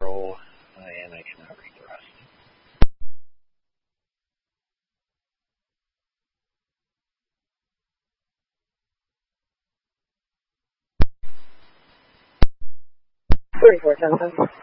control, and I cannot read the rest. $34.10.